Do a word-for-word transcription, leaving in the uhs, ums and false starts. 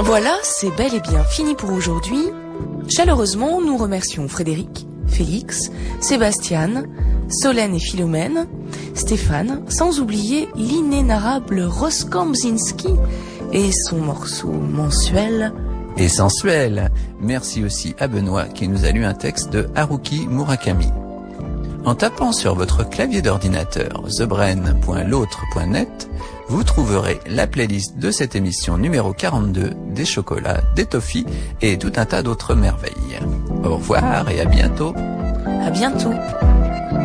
Voilà, c'est bel et bien fini pour aujourd'hui. Chaleureusement, nous remercions Frédéric, Félix, Sébastien, Solène et Philomène, Stéphane, sans oublier l'inénarrable Roskambzinski et son morceau mensuel et sensuel. Merci aussi à Benoît qui nous a lu un texte de Haruki Murakami. En tapant sur votre clavier d'ordinateur the brain point l'autre point net, vous trouverez la playlist de cette émission numéro quarante-deux, des chocolats, des toffees et tout un tas d'autres merveilles. Au revoir et à bientôt. À bientôt.